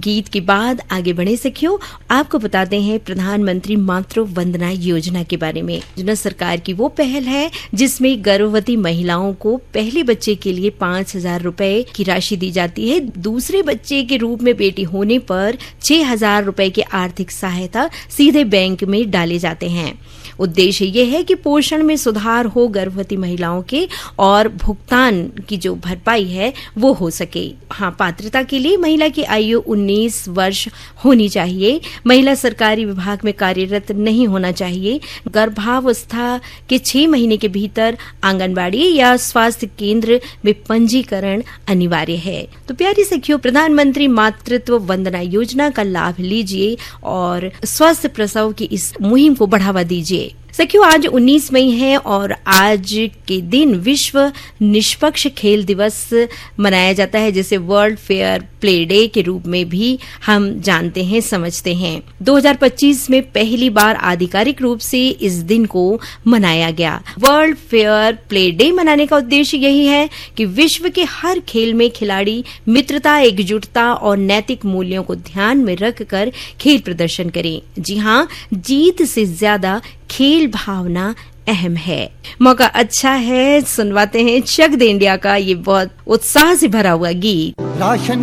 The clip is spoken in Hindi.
गीत के बाद आगे बढ़े सखियों, आपको बताते हैं प्रधानमंत्री मातृ वंदना योजना के बारे में। योजना सरकार की वो पहल है जिसमें गर्भवती महिलाओं को पहले बच्चे के लिए 5,000 रुपए की राशि दी जाती है। दूसरे बच्चे के रूप में बेटी होने पर 6,000 रुपए की आर्थिक सहायता सीधे बैंक में डाले जाते हैं। उद्देश्य ये है कि पोषण में सुधार हो, गर्भवती महिलाओं के और भुगतान की जो भरपाई है वो हो सके। हाँ, पात्रता के लिए महिला की आयु 19 वर्ष होनी चाहिए। महिला सरकारी विभाग में कार्यरत नहीं होना चाहिए। गर्भावस्था के 6 महीने के भीतर आंगनबाड़ी या स्वास्थ्य केंद्र में पंजीकरण अनिवार्य है। तो प्यारी सखियों, प्रधानमंत्री मातृत्व वंदना योजना का लाभ लीजिए और स्वस्थ प्रसव की इस मुहिम को बढ़ावा दीजिए। सखियों, आज 19 मई है और आज के दिन विश्व निष्पक्ष खेल दिवस मनाया जाता है, जिसे वर्ल्ड फेयर प्ले डे के रूप में भी हम जानते हैं, समझते हैं। 2025 में पहली बार आधिकारिक रूप से इस दिन को मनाया गया। वर्ल्ड फेयर प्ले डे मनाने का उद्देश्य यही है कि विश्व के हर खेल में खिलाड़ी मित्रता, एकजुटता और नैतिक मूल्यों को ध्यान में रखकर खेल प्रदर्शन करें। जी हाँ, जीत से ज्यादा खेल भावना अहम है। मौका अच्छा है, सुनवाते हैं चक दे इंडिया का ये बहुत उत्साह से भरा हुआ गीत।